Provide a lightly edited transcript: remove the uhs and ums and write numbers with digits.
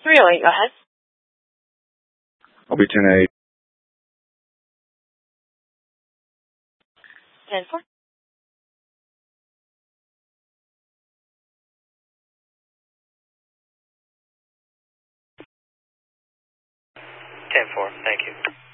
308, go ahead. I'll be 10-8. 10-4. 10-4, thank you.